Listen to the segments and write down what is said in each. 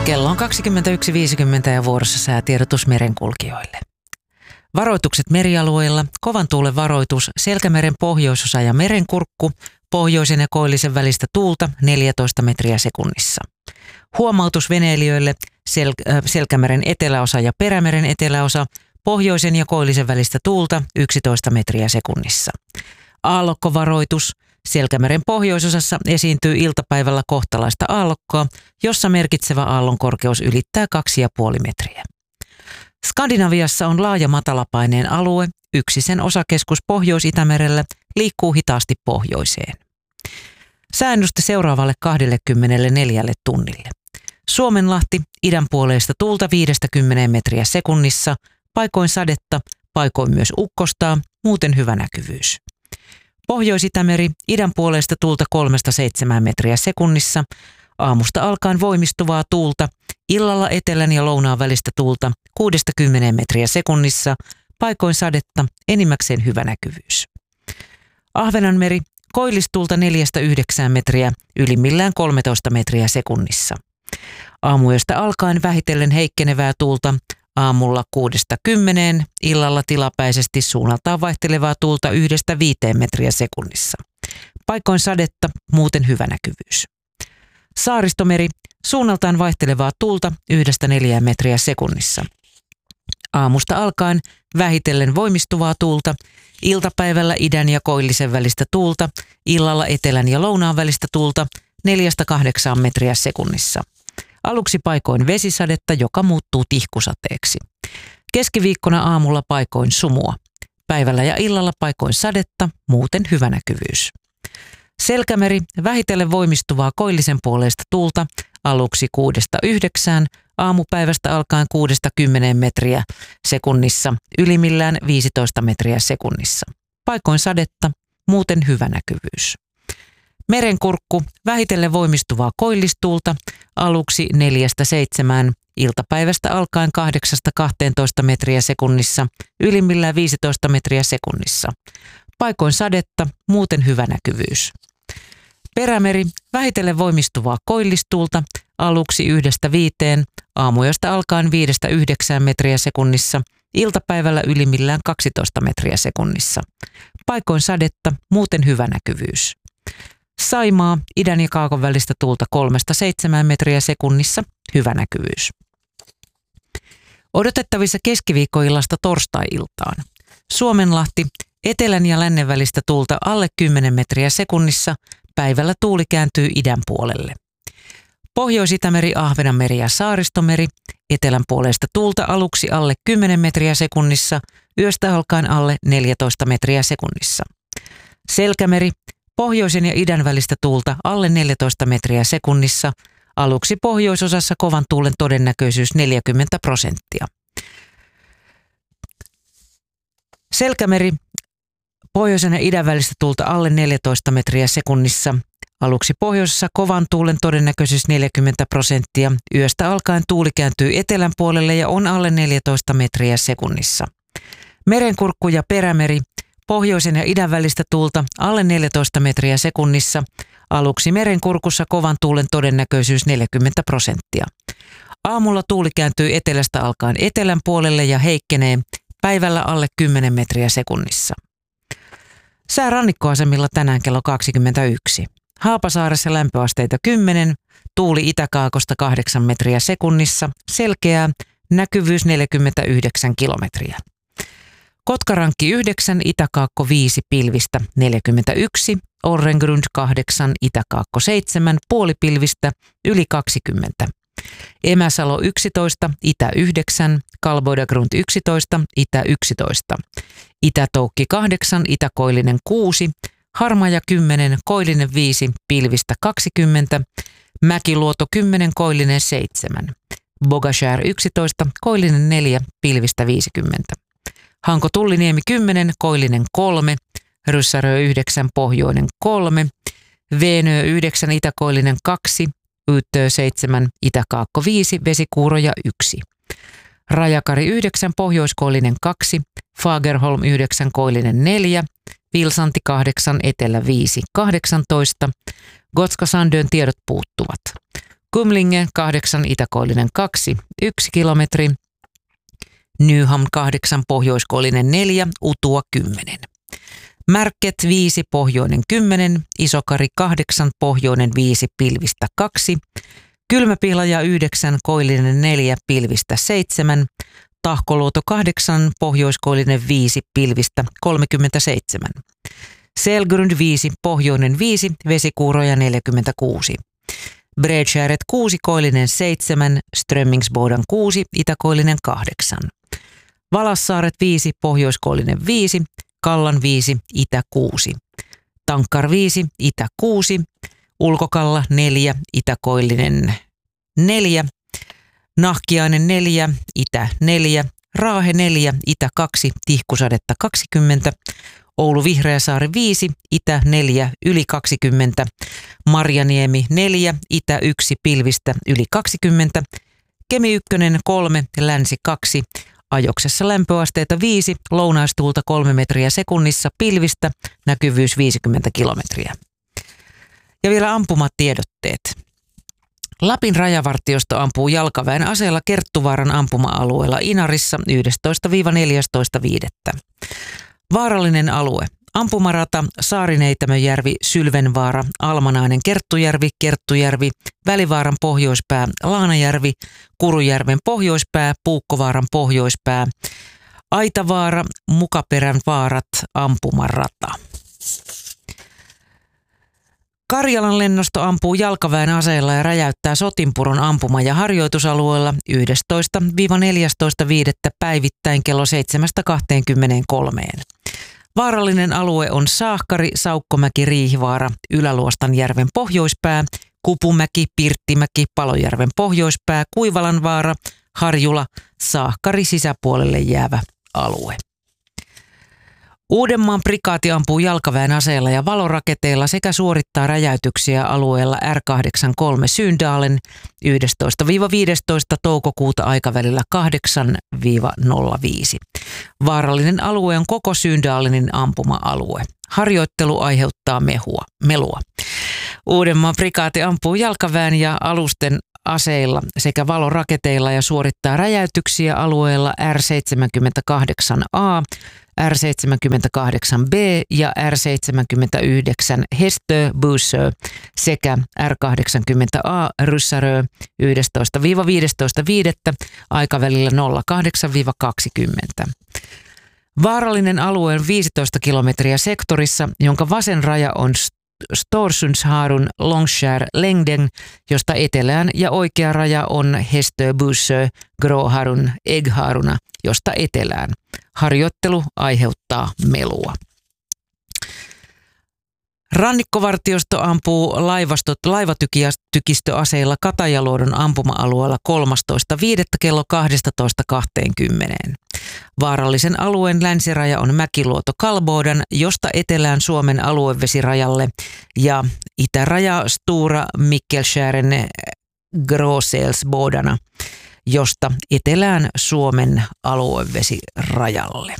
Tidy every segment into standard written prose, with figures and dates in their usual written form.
Kello on 21.50 ja vuorossa säätiedotus merenkulkijoille. Varoitukset merialueilla, kovan tuulen varoitus, Selkämeren pohjoisosa ja merenkurkku, pohjoisen ja koillisen välistä tuulta 14 metriä sekunnissa. Huomautus veneilijöille, Selkämeren eteläosa ja Perämeren eteläosa, pohjoisen ja koillisen välistä tuulta 11 metriä sekunnissa. Aallokkovaroitus, Selkämeren pohjoisosassa esiintyy iltapäivällä kohtalaista aallokkoa, jossa merkitsevä aallon korkeus ylittää 2,5 metriä. Skandinaviassa on laaja matalapaineen alue, yksi sen osakeskus Pohjois-Itämerellä liikkuu hitaasti pohjoiseen. Säännöstä seuraavalle 24 tunnille. Suomenlahti, idänpuoleista tuulta 50 metriä sekunnissa, paikoin sadetta, paikoin myös ukkostaa, muuten hyvä näkyvyys. Pohjois-Itämeri, idänpuoleista tuulta 3-7 metriä sekunnissa, aamusta alkaen voimistuvaa tuulta, illalla etelän ja lounaan välistä tuulta 6-10 metriä sekunnissa, paikoin sadetta, enimmäkseen hyvä näkyvyys. Ahvenanmeri, koillistuulta 4-9 metriä, ylimmillään 13 metriä sekunnissa. Aamuyöstä alkaen vähitellen heikkenevää tuulta, aamulla 6-10, illalla tilapäisesti suunnaltaan vaihtelevaa tuulta 1-5 metriä sekunnissa. Paikoin sadetta, muuten hyvä näkyvyys. Saaristomeri, suunnaltaan vaihtelevaa tuulta 1-4 metriä sekunnissa. Aamusta alkaen vähitellen voimistuvaa tuulta, iltapäivällä idän ja koillisen välistä tuulta, illalla etelän ja lounaan välistä tuulta 4-8 metriä sekunnissa. Aluksi paikoin vesisadetta, joka muuttuu tihkusateeksi. Keskiviikkona aamulla paikoin sumua. Päivällä ja illalla paikoin sadetta, muuten hyvä näkyvyys. Selkämeri, vähitellen voimistuvaa koillisen puoleista tuulta, aluksi 6-9, aamupäivästä alkaen 6-10 metriä sekunnissa, ylimmillään 15 metriä sekunnissa. Paikoin sadetta, muuten hyvä näkyvyys. Merenkurkku, vähitellen voimistuvaa koillistuulta, aluksi 4-7, iltapäivästä alkaen 8-12 metriä sekunnissa, ylimmillään 15 metriä sekunnissa. Paikoin sadetta, muuten hyvä näkyvyys. Perämeri, vähitellen voimistuvaa koillistuulta, aluksi 1-5, aamuyöstä alkaen 5-9 metriä sekunnissa, iltapäivällä ylimmillään 12 metriä sekunnissa. Paikoin sadetta, muuten hyvä näkyvyys. Saimaa, idän ja kaakon välistä tuulta 3-7 metriä sekunnissa, hyvä näkyvyys. Odotettavissa keskiviikkoillasta torstai-iltaan. Suomenlahti, etelän ja lännen välistä tuulta alle 10 metriä sekunnissa, päivällä tuuli kääntyy idän puolelle. Pohjois-Itämeri, Ahvenanmeri ja Saaristomeri, etelän puolesta tuulta aluksi alle 10 metriä sekunnissa, yöstä alkaen alle 14 metriä sekunnissa. Selkämeri, pohjoisen ja idän välistä tuulta alle 14 metriä sekunnissa, aluksi pohjoisosassa kovan tuulen todennäköisyys 40%. Selkämeri, pohjoisen ja idän välistä tuulta alle 14 metriä sekunnissa, aluksi pohjoisessa kovan tuulen todennäköisyys 40%, yöstä alkaen tuuli kääntyy etelän puolelle ja on alle 14 metriä sekunnissa. Merenkurkku ja Perämeri, pohjoisen ja idän välistä tuulta alle 14 metriä sekunnissa, aluksi merenkurkussa kovan tuulen todennäköisyys 40%. Aamulla tuuli kääntyy etelästä alkaen etelän puolelle ja heikkenee, päivällä alle 10 metriä sekunnissa. Sää rannikkoasemilla tänään kello 21. Haapasaaressa lämpöasteita 10, tuuli itäkaakosta 8 metriä sekunnissa, selkeää, näkyvyys 49 kilometriä. Kotkarankki 9, itäkaakko 5, pilvistä 41, Orrengrund 8, itäkaakko 7, puolipilvistä yli 20. Emäsalo 11, itä 9, Kalboidagrund 11, itä 11. Itätoukki 8, itäkoillinen 6, Harmaja 10, koillinen 5, pilvistä 20, Mäkiluoto 10, koillinen 7. Bogashär 11, koillinen 4, pilvistä 50. Hanko Tulliniemi 10, koillinen 3, Ryssärö 9, pohjoinen 3, Veenö 9, itäkoillinen 2, Yyttö 7, itäkaakko 5, Vesikuuroja 1. Rajakari 9, pohjoiskoillinen 2, Fagerholm 9, koillinen 4, Vilsanti 8, etelä 5, 18, Gotska Sandön tiedot puuttuvat. Kumlinge 8, itäkoillinen 2, 1 kilometri. Nyhamn 8, pohjoiskoillinen 4, Utua 10. Märket 5, pohjoinen 10, Isokari 8, pohjoinen 5, pilvistä 2. Kylmäpihlaja 9, koillinen 4, pilvistä 7. Tahkoluoto 8, pohjoiskoillinen 5, pilvistä 37. Selgrund 5, pohjoinen 5, vesikuuroja 46. Bredskärret 6, koillinen 7, Strömmingsbodan 6, itäkoillinen 8. Valassaaret 5, pohjoiskoillinen 5, Kallan 5, itä 6. Tankkar 5, itä 6. Ulkokalla 4, itäkoillinen 4. Nahkiainen 4, itä 4. Raahe 4, itä 2, Tihkusadetta 20. Oulu Vihreäsaari 5, itä 4, yli 20. Marjaniemi 4, itä 1, pilvistä yli 20. Kemi 1, 3, länsi 2. Ajoksessa lämpöasteita 5, lounaistuulta 3 metriä sekunnissa, pilvistä, näkyvyys 50 kilometriä. Ja vielä ampumatiedotteet. Lapin rajavartiosto ampuu jalkaväen aseella Kerttuvaaran ampuma-alueella Inarissa 11-14.5. Vaarallinen alue. Ampumarata Saarineitämöjärvi, Sylvenvaara, Almanainen, Kerttujärvi, Välivaaran pohjoispää, Laanajärvi, Kurujärven pohjoispää, Puukkovaaran pohjoispää, Aitavaara, Mukaperän vaarat, ampumarata. Karjalan lennosto ampuu jalkaväen aseella ja räjäyttää Sotinpuron ampuma- ja harjoitusalueella 11-14.5. päivittäin kello 7-23. Vaarallinen alue on Saahkari, Saukkomäki, Riihivaara, Yläluostanjärven pohjoispää, Kupumäki, Pirttimäki, Palojärven pohjoispää, Kuivalanvaara, Harjula, Saahkari sisäpuolelle jäävä alue. Uudenmaan prikaati ampuu jalkaväen aseella ja valoraketeilla sekä suorittaa räjäytyksiä alueella R83 Syndalen 11-15. toukokuuta aikavälillä 8-05. Vaarallinen alue on koko Syndalenin ampuma-alue. Harjoittelu aiheuttaa melua. Uudenmaan prikaati ampuu jalkaväen ja alusten aseilla sekä valoraketeilla ja suorittaa räjäytyksiä alueella R78A, R78B ja R79 Hestö-Bussö sekä R80A Ryssärö 11-15.5. aikavälillä 08-20. Vaarallinen alue on 15 kilometriä sektorissa, jonka vasen raja on Storsundsharun Longskär Längden, josta etelään, ja oikea raja on Hestö-Bussö Gråharun Äggharuna, josta etelään. Harjoittelu aiheuttaa melua. Rannikkovartiosto ampuu laivatykistöaseilla Katajaluodon ampuma-alueella 13.5. kello 12.20. Vaarallisen alueen länsiraja on Mäkiluoto Kalbodan, josta etelään Suomen aluevesirajalle, ja itäraja Stora Mikkelskären Gråselsbodana, josta etelään Suomen aluevesirajalle.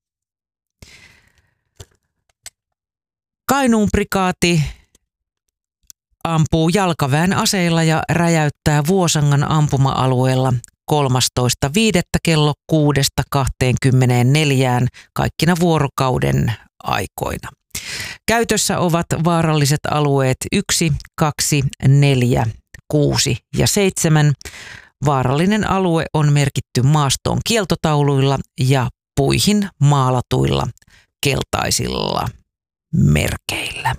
Kainuun prikaati ampuu jalkaväen aseilla ja räjäyttää Vuosangan ampuma-alueella 13.5. kello 6.24 kaikkina vuorokauden aikoina. Käytössä ovat vaaralliset alueet 1, 2, 4, 6 ja 7. Vaarallinen alue on merkitty maastoon kieltotauluilla ja puihin maalatuilla keltaisilla merkeillä.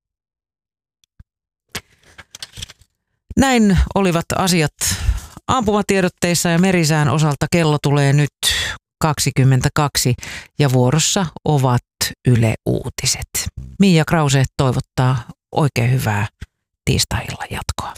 Näin olivat asiat ampumatiedotteissa ja merisään osalta. Kello tulee nyt 22 ja vuorossa ovat Yle Uutiset. Miia Krause toivottaa oikein hyvää tiistai-illan jatkoa.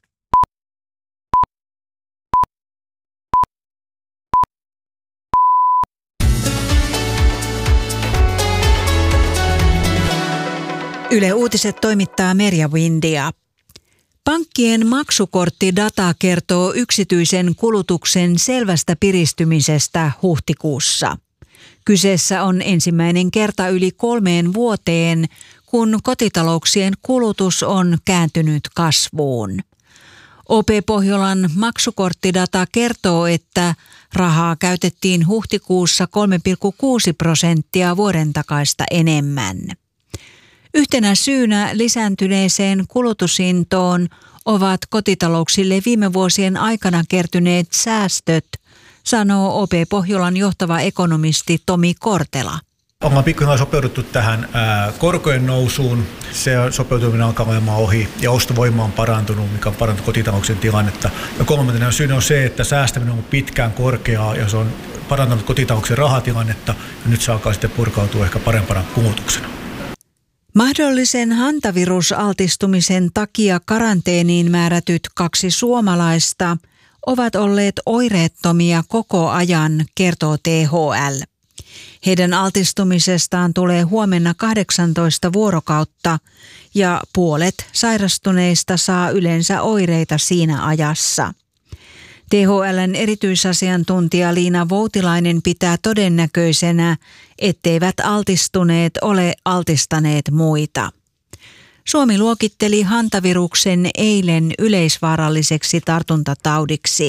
Yle Uutiset toimittaa Merja Windia. Pankkien maksukorttidata kertoo yksityisen kulutuksen selvästä piristymisestä huhtikuussa. Kyseessä on ensimmäinen kerta yli 3 vuoteen, kun kotitalouksien kulutus on kääntynyt kasvuun. OP Pohjolan maksukorttidata kertoo, että rahaa käytettiin huhtikuussa 3,6% vuoden takaista enemmän. Yhtenä syynä lisääntyneeseen kulutusintoon ovat kotitalouksille viime vuosien aikana kertyneet säästöt, sanoo OP Pohjolan johtava ekonomisti Tomi Kortela. Ollaan pikkuhiljaa sopeuduttu tähän korkojen nousuun. Se sopeutuminen alkaa olemaan ohi ja ostovoima on parantunut, mikä on parantunut kotitalouksien tilannetta. Ja kolmantena syynä on se, että säästäminen on ollut pitkään korkeaa ja se on parantanut kotitalouksien rahatilannetta ja nyt se alkaa sitten purkautua ehkä parempana kulutuksena. Mahdollisen hantavirusaltistumisen takia karanteeniin määrätyt 2 suomalaista ovat olleet oireettomia koko ajan, kertoo THL. Heidän altistumisestaan tulee huomenna 18 vuorokautta ja puolet sairastuneista saa yleensä oireita siinä ajassa. THL:n erityisasiantuntija Liina Voutilainen pitää todennäköisenä, etteivät altistuneet ole altistaneet muita. Suomi luokitteli hantaviruksen eilen yleisvaaralliseksi tartuntataudiksi.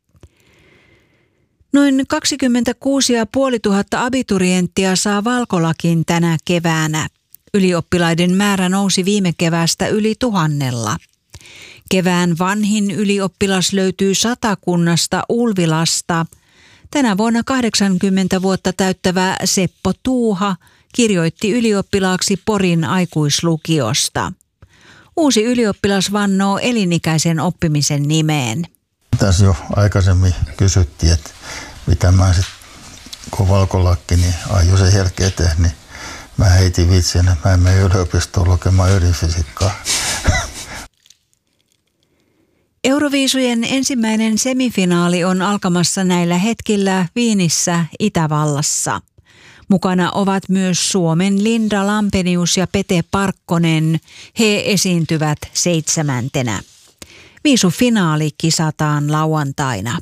Noin 26 500 abiturienttia saa valkolakin tänä keväänä. Ylioppilaiden määrä nousi viime keväästä yli 1000. Kevään vanhin ylioppilas löytyy Satakunnasta Ulvilasta. Tänä vuonna 80 vuotta täyttävä Seppo Tuuha kirjoitti ylioppilaaksi Porin aikuislukiosta. Uusi ylioppilas vannoo elinikäisen oppimisen nimeen. Tässä jo aikaisemmin kysyttiin, että mitä mä sitten, kun valkolakki, niin aion se jälkeen tehdä, niin mä heitin vitsin, että mä en mene yliopistoon lukemaan ydinfysiikkaa. Euroviisujen ensimmäinen semifinaali on alkamassa näillä hetkillä Viinissä, Itävallassa. Mukana ovat myös Suomen Linda Lampenius ja Pete Parkkonen. He esiintyvät 7. Viisufinaali kisataan lauantaina.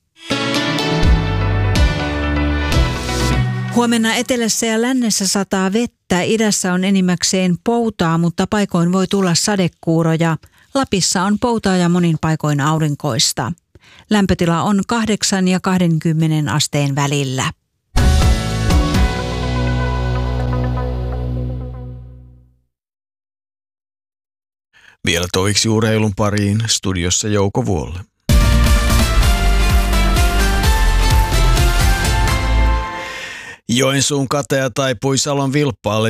Huomenna etelässä ja lännessä sataa vettä, idässä on enimmäkseen poutaa, mutta paikoin voi tulla sadekuuroja. Lapissa on poutaa ja monin paikoin aurinkoista. Lämpötila on 8 ja 20 asteen välillä. Vielä toiksi urheilun pariin, studiossa Jouko Vuolle. Joensuun Katea taipui Salon Vilppaalle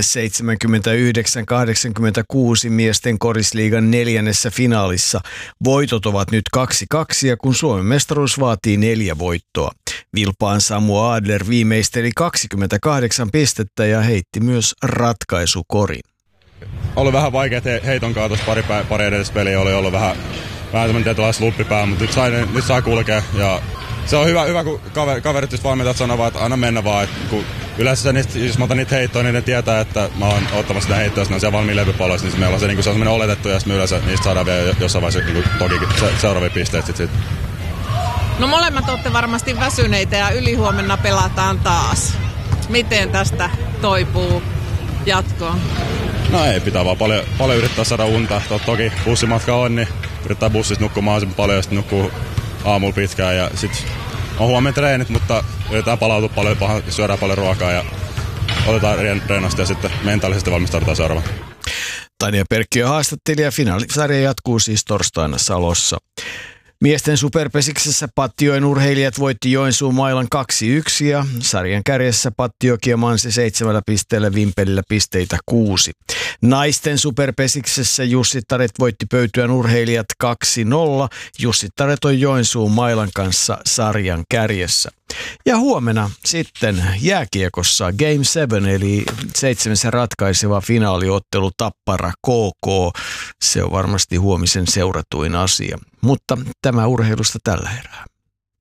79-86 miesten korisliigan 4. finaalissa. Voitot ovat nyt 2-2 ja kun Suomen mestaruus vaatii 4 voittoa. Vilppaan Samu Adler viimeisteli 28 pistettä ja heitti myös ratkaisukorin. Oli vähän vaikea heiton kautta pari edellistä peliä, oli ollut vähän tämmöinen tietynlainen sluppipää, mutta nyt sai kulkea ja se on hyvä kun kaverit, jos valmentajat sanovat, että anna mennä vaan. Kun yleensä jos mä otan niitä heittoja, niin ne tietää, että mä oon ottamassa sitä heittoja, jos ne on siellä valmiin levypalloissa, niin meillä on se, niin se on semmoinen oletettu ja sitten me yleensä niistä saadaan vielä jossain vaiheessa tokikin seuraavia pisteitä sitten. No molemmat olette varmasti väsyneitä ja ylihuomenna pelataan taas. Miten tästä toipuu jatkoon? No ei, pitää vaan paljon yrittää saada unta. Toki bussimatka on, niin yrittää bussissa nukkua mahdollisimman paljon ja sitten nukkuu aamulla pitkään ja sitten on huomenna treenit, mutta yritetään palautua paljon, syödään paljon ruokaa ja otetaan reenasti ja sitten mentaalisesti valmistaudutaan seuraavaan. Tanja Perkkiö haastattelija, finaalisarja jatkuu siis torstaina Salossa. Miesten superpesiksessä Pattijoen urheilijat voitti Joensuun Mailan 2-1 ja sarjan kärjessä Pattijoki ja Mansi 7 pisteellä, Vimpelillä pisteitä 6. Naisten superpesiksessä Jussittaret voitti Pöytyän urheilijat 2-0. Jussittaret on Joensuun Mailan kanssa sarjan kärjessä. Ja huomenna sitten jääkiekossa Game 7 eli 7. ratkaiseva finaaliottelu Tappara KK. Se on varmasti huomisen seuratuin asia. Mutta tämä urheilusta tällä erää.